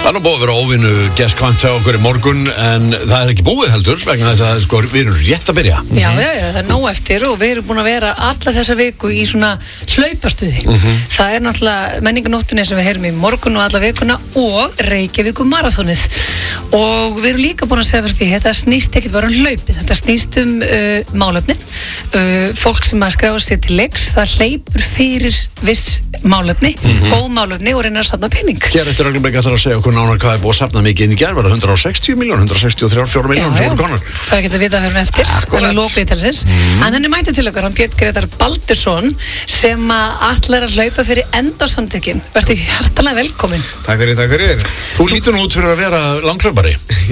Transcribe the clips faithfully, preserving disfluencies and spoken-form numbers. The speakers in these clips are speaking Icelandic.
Það er nú búið að vera óvinnu gestkvant hjá okkur í morgun, en það er ekki búið heldur vegna þess að sko, við erum rétt að byrja. Já, já, já, það er nóg eftir og við erum búin að vera alla þessa viku í svona hlaupastuði. Mm-hmm. Það er náttúrulega menninganóttinni sem við heyrum í morgun og alla vikuna og Reykjavíkur marathónið. Og við erum líka búin að segja fyrir því, þetta snýst ekkert bara um hlaupið, þetta snýst um uh, málefnin. Uh, fólk sem að skráa sér til leiks, það hleypur fyrir viss málefni, mm-hmm. góð málefni og reynir að safna pening. Hér eftir ögnumleika þarf að segja okkur nánar hvað er búið að safna mikið inn í gær, var það hundrað og sextíu milljón, hundrað sextíu og þrjár, fjórar milljón sem voru konar. Það er ekki að vita fyrir hún eftir, hann er lóklið til þess. Mm. En henni mætti til okkar, hann Björn Gretar Baldursson sem að allar að hlaupa fyrir Endorsamtökin. Vertu hjartalega velkomin. Takk fyrir, takk fyrir. Þú lítur nú út fyrir að vera langhlaupari.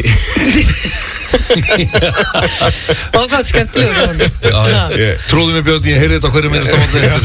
Og hvað skemmtilegur hún. Trúðu mig Björn, ég heyri þetta á hverju minnast á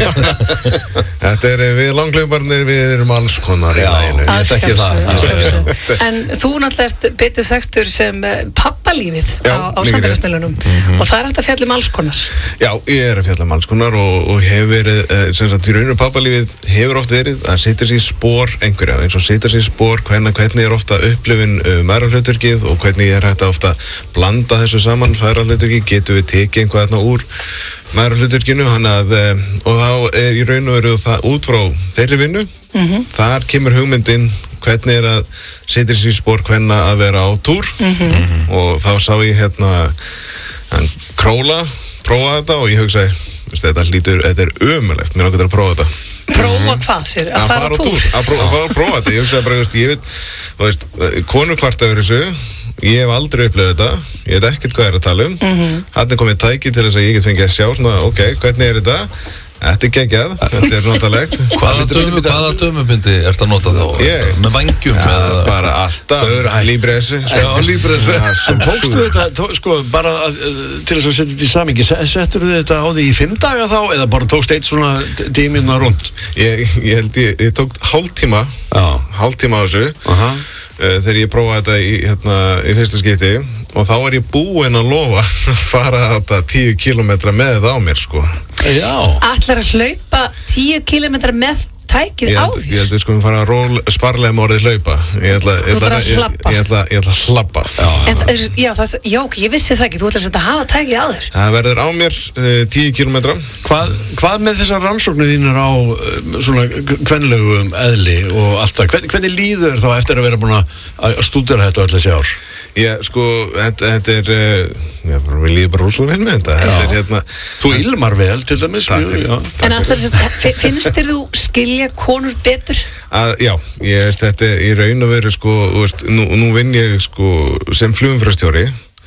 móti. Þetta er við langhlauparnir, við erum alls konar í laginu. Ég þekki það. En þú náttúrulega betur þekktur sem pappalífið Já, á, á samfélagsmiðlunum mm-hmm. og það er hægt að fjalla um alls konar. Já, ég er að fjalla um alls konar og, og hefur verið, sem sagt, í rauninu pappalífið hefur oft verið að setja sér í spór einhverja, eins og setja sér í spór hvernig, hvernig er ofta upplifin uh, mæðrahlutverkið og hvernig er hægt að ofta blanda þessu saman, fæðrahlutverkið, getum við tekið einhvað þarna úr mæðrahlutverkinu, hann að, og þá er í raun og veru það út frá þeirri vinnu, mm-hmm. þar kemur hugmyndin hvernig er að setja sér í spór hvernig að vera á túr mm-hmm. og þá sá ég hérna hann Króla prófa þetta og ég hugsaði, þetta lítur, þetta er ömurlegt, mér langar að prófa þetta. Prófa hvað sér? Að fara á túr? Að prófa, að prófa þetta, ég hugsaði bara, ég veit, þú veist, konur kvarta yfir þessu, ég hef aldrei upplifað þetta, ég veit ekkert hvað er að tala um, mm-hmm. hann er komið tæki til þess að ég get fengið að sjá svona, ok, hvernig er þetta? Þetta er geggjað, þetta er notalegt. Hvaða dömu, hvaða dömubindi ertu að nota þá? Ég? Með vangjum? Já, eða? Bara alltaf. Líbresi. Já, líbresi. En tókstu þetta, sko, bara að, til þess að setja þetta í samhengi, settur þið þetta á því í fimm daga þá, eða bara tókst eitt svona tíminna rund? Ég, ég held ég, ég tók hálftíma, hálftíma á þessu, uh-huh. uh, þegar ég prófaði þetta í, hérna, í fyrsta skipti. Og þá er ég búinn að lofa að fara þetta tíu kílómetra með það á mér, sko. Já. Ætlar að hlaupa tíu kílómetra með tækið á því? Ég held að við skulum fara að ról sparlega með orðið hlaupa. Ég ætla, Þú ætlar að hlappa? Ég ætla, ég ætla að hlappa. Já, en, já, það, já, ok, ég vissi það ekki. Þú ætlar að hafa tækið á þér? Það verður á mér uh, tíu kílómetra. Hvað, hvað með þessar rannsóknir þínar á um, svona kvenlegum eðli og allt það? Hvern, hvernig líður þá eftir að vera búin að stúdera þetta öll þessi ár? Já, sko, þetta, þetta er, já, við líðum bara rúslega vel með þetta. Þetta er hérna... Þú ilmar vel, til dæmis. Takk, já. En alltaf, finnst þér þú skilja konur betur? Að, já, ég, þetta er í raun og veru, sko, veist, nú, nú vinn ég, sko, sem flugumferðarstjóri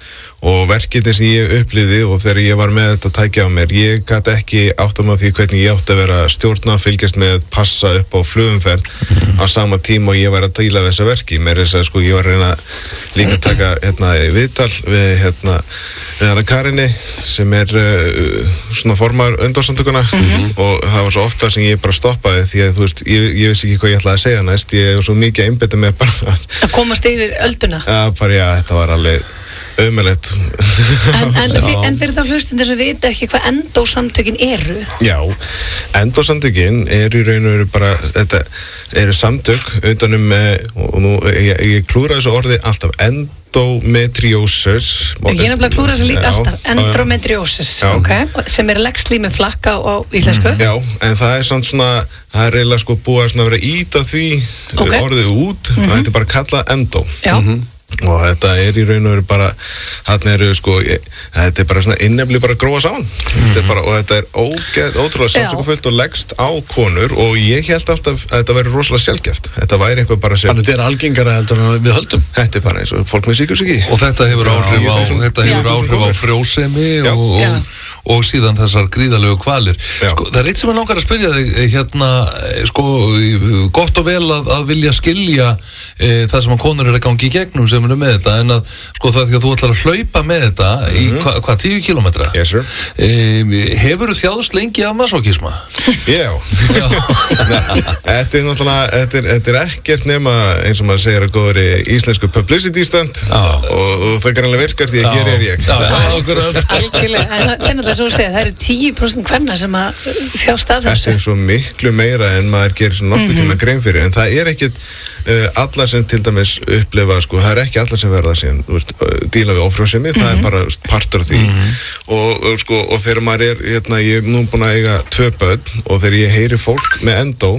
og verkefni sem ég upplifði og þegar ég var með þetta tækja á mér, ég gat ekki áttam á því hvernig ég átti að vera stjórna, fylgjast með, passa upp á flugumferð mm. á sama tíma og ég var að díla við þessa verki. Mér er þess að sko, ég var að reyna líka að taka hérna viðtal við hérna við hana Karinni sem er uh, svona formaður Endorsamtökunna mm-hmm. og það var svo ofta sem ég bara stoppaði því að þú veist, ég, ég vissi ekki hvað ég ætlaði að segja næst, ég var svo mikið að einbeita mig bara að að komast yfir ölduna. Já, bara já, þetta var alveg ömurlegt. En, en, en fyrir þá hlustundir sem vita ekki hvað Endorsamtökin eru? Já, Endorsamtökin eru í raun og veru bara, þetta eru samtök utanum, og nú, ég, ég klúra þessu orði alltaf, endometriosis. Ég er nefnilega klúra þessu líka alltaf, endometriosis, ok, sem er leggslími flakka á íslensku. Já, en það er samt svona, það er eiginlega sko búið að vera að íta því okay. orðið út, mm-hmm. og þetta er bara kallað endo. Já. Mm-hmm. Og þetta er í raun og veru bara þarna eru sko ég, þetta er bara svona innefli bara gróa saman mm. þetta er bara, og þetta er ógeð, ótrúlega sannsökufullt og leggst á konur og ég held alltaf að þetta væri rosalega sjálfgeft þetta væri einhver bara sem Þannig þetta er algengara heldur en við höldum Þetta er bara eins og fólk með sykursýki Og þetta hefur áhrif á, þetta hefur áhrif á frjósemi og, og, og síðan þessar gríðalegu kvalir sko, það er eitt sem ég langar að spyrja þig hérna, sko, gott og vel að, að vilja skilja e, það sem að konur er að gangi í gegnum sem eru með þetta, en að, sko, það er því að þú ætlar að hlaupa með þetta í mm-hmm. hvað, hva, tíu kílómetra? Yes, sir. E, hefur þú þjáðst lengi af masokisma? Já. Já. Þetta er náttúrulega, þetta er, þetta er ekkert nema, eins og maður segir að góður í íslensku publicity stunt og, og það kannski virkar því að hér er ég. Já, akkurat. Algjörlega, en það er náttúrulega svo að segja, það eru tíu prósent kvenna sem að þjást af þessu. Þetta er svo miklu meira en maður gerir svo nokkuð tíma grein fyrir, en það er ekkert uh, alla sem til dæmis upplifa, sko, það er ekki alla sem verða síðan, þú veist, díla við ófrjósemi, mm -hmm. það er bara partur af því mm -hmm. og, og sko, og þegar maður er, hérna, ég er nú búin að eiga tvö börn og þegar ég heyri fólk með endó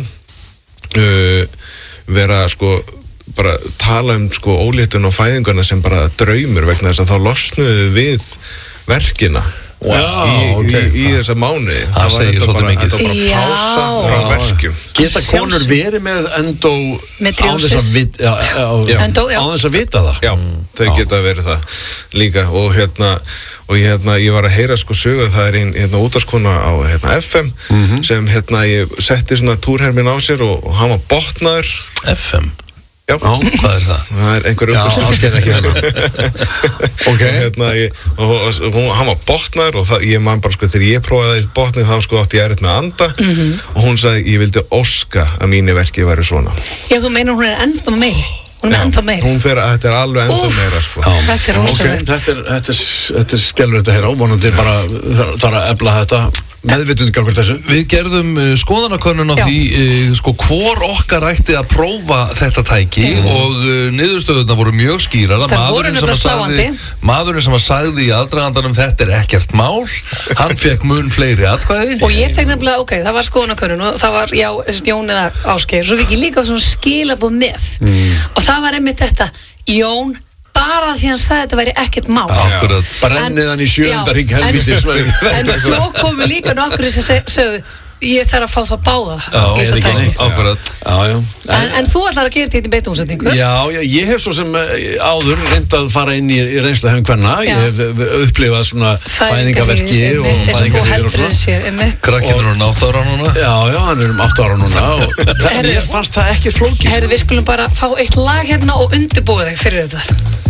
uh, vera, sko, bara tala um, sko, ólítun og fæðinguna sem bara draumur vegna þess að þá losnuðu við verkina Wow, í, okay. í, í þessa mánuði það segir svolítið mikið þetta var bara pása frá verkjum geta konur verið með endó á þess að vita já, já, endó, já. á þess að vita það já, þau já. Geta verið það líka og hérna og ég, hérna, ég var að heyra sko sögu það er einn hérna, útvarpskona á hérna, F M mm -hmm. sem hérna ég setti svona túrhermin á sér og, og hann var botnaður F M? Já, Já, hvað er það? Það er einhver Já, áskil ekki hérna Ok hérna, ég, og, og, og hún, hann var botnaður og það, ég man bara sko þegar ég prófaði það í botnið þá sko átti ég erfitt með að anda mm -hmm. og hún sagði ég vildi óska að mínu verki væri svona Já, þú meinar hún er ennþá meiri Hún er ennþá meiri Hún fer að þetta er alveg ennþá Úf, meira sko. Þetta er rosalegt okay, Þetta er, þetta er, þetta er skelvilegt að heyra óvonandi bara þarf að efla þetta meðvitund gangur þessu Við gerðum uh, skoðanakönnun á Já. því uh, sko hvor okkar ætti að prófa þetta tæki mm. og uh, niðurstöðuna voru mjög skýrar Það voru nefnilega sláandi Maðurinn sem að sagði í aðdragandanum þetta er ekkert mál hann fekk mun fleiri atkvæði Og ég fekk nefnilega, ok, það var skoðanakönnun og það var, já, Jón eða Ásgeir svo fikk ég líka svona skilabóð með mm. og það var einmitt þetta Jón bara því hann sagði að þetta væri ekkert mál Akkurat Brennið hann í sjöunda ring helvítis En svo komu líka nokkur sem sögðu ég þarf að fá það báða Já, akkurat En, en þú ætlar að gera þetta í beitumsetningu Já, já, ég hef svo sem áður reynd að fara inn í, í reynslu hefum hvenna ég hef upplifað svona fæðingaverki og fæðingarhýður og svona Krakkinn er um átta ára núna Já, já, hann er um átta ára núna og mér fannst það ekki flókið Herri, við skulum bara fá eitt lag hérna og undirbúið þig fyrir þetta